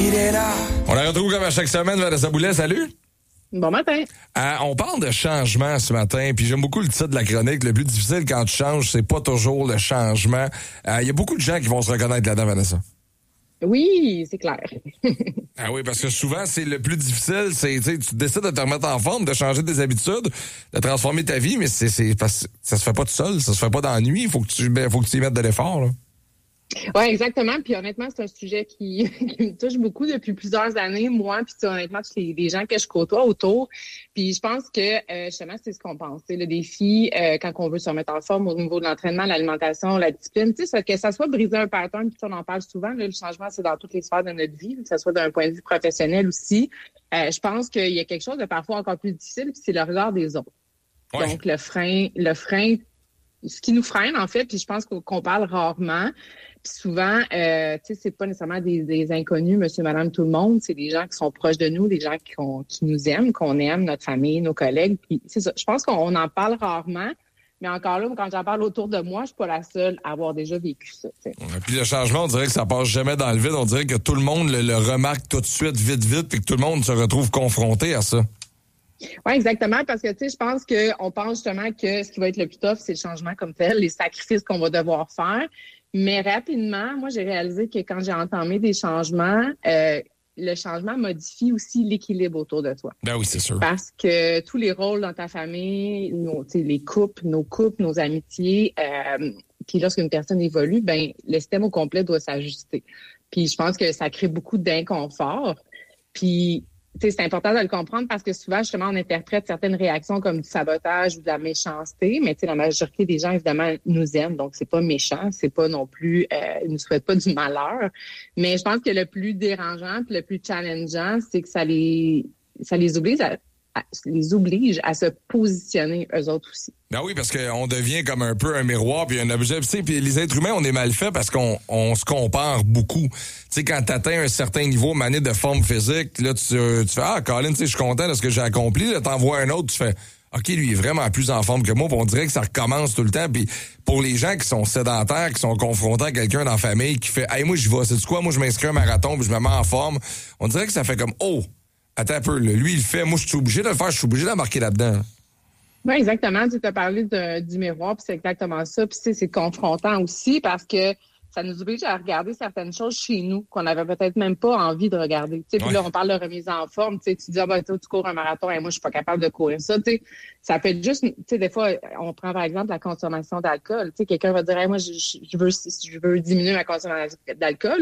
il est là. On la retrouve comme à chaque semaine, Vanessa Boulet, salut! Bon matin. On parle de changement ce matin, puis j'aime beaucoup le titre de la chronique. Le plus difficile quand tu changes, c'est pas toujours le changement. Il y a beaucoup de gens qui vont se reconnaître là-dedans, Vanessa. Oui, c'est clair. Ah oui, parce que souvent, c'est le plus difficile, c'est tu décides de te remettre en forme, de changer tes habitudes, de transformer ta vie, mais c'est parce que ça se fait pas tout seul, ça se fait pas dans la nuit, il faut que tu y mettes de l'effort, là. Oui, exactement. Puis honnêtement, c'est un sujet qui me touche beaucoup depuis plusieurs années, moi, puis honnêtement, tous les gens que je côtoie autour. Puis je pense que justement, c'est ce qu'on pense. C'est le défi quand on veut se remettre en forme au niveau de l'entraînement, l'alimentation, la discipline. Tu sais, que ça soit briser un pattern, puis on en parle souvent. Là, le changement, c'est dans toutes les sphères de notre vie, que ce soit d'un point de vue professionnel aussi. Je pense qu'il y a quelque chose de parfois encore plus difficile, puis c'est le regard des autres. Ouais. Donc le frein, ce qui nous freine en fait, puis je pense qu'on parle rarement. Puis souvent, tu sais, c'est pas nécessairement des inconnus, monsieur, madame, tout le monde. C'est des gens qui sont proches de nous, des gens qui nous aiment, qu'on aime, notre famille, nos collègues. Puis c'est ça. Je pense qu'on en parle rarement. Mais encore là, quand j'en parle autour de moi, je suis pas la seule à avoir déjà vécu ça. T'sais. Puis le changement, on dirait que ça passe jamais dans le vide. On dirait que tout le monde le remarque tout de suite, vite, puis que tout le monde se retrouve confronté à ça. Oui, exactement, parce que tu sais, je pense qu'on pense justement que ce qui va être le plus tough, c'est le changement comme tel, les sacrifices qu'on va devoir faire. Mais rapidement, moi, j'ai réalisé que quand j'ai entamé des changements, le changement modifie aussi l'équilibre autour de toi. Ben oui, c'est sûr. Parce que tous les rôles dans ta famille, les couples, nos amitiés, puis lorsqu'une personne évolue, ben le système au complet doit s'ajuster. Puis je pense que ça crée beaucoup d'inconfort. Puis c'est important de le comprendre parce que souvent, justement, on interprète certaines réactions comme du sabotage ou de la méchanceté, mais la majorité des gens, évidemment, nous aiment, donc c'est pas méchant, c'est pas non plus, ils nous souhaitent pas du malheur. Mais je pense que le plus dérangeant puis le plus challengeant, c'est que ça les oblige à se positionner eux autres aussi. Ben oui, parce qu'on devient comme un peu un miroir puis un objet. Tu sais, puis les êtres humains, on est mal fait parce qu'on se compare beaucoup. Tu sais, quand t'atteins un certain niveau mané de forme physique, là, tu fais, ah, Colin, tu sais, je suis content de ce que j'ai accompli. Là, t'en vois un autre, tu fais, OK, lui, il est vraiment plus en forme que moi. Puis on dirait que ça recommence tout le temps. Puis pour les gens qui sont sédentaires, qui sont confrontés à quelqu'un dans la famille qui fait, hey, moi, j'y vais. Sais-tu quoi? Moi, je m'inscris à un marathon puis je me mets en forme. On dirait que ça fait comme, oh, attends un peu, là, lui, il le fait. Moi, je suis obligé de le faire. Je suis obligé d'embarquer là-dedans. Oui, exactement. Tu as parlé du miroir, puis c'est exactement ça. Puis c'est confrontant aussi parce que ça nous oblige à regarder certaines choses chez nous qu'on n'avait peut-être même pas envie de regarder. Puis là, on parle de remise en forme. Tu dis, tu cours un marathon et moi, je suis pas capable de courir ça. Ça peut être juste, des fois, on prend par exemple la consommation d'alcool. Quelqu'un va dire, hey, moi, je veux diminuer ma consommation d'alcool.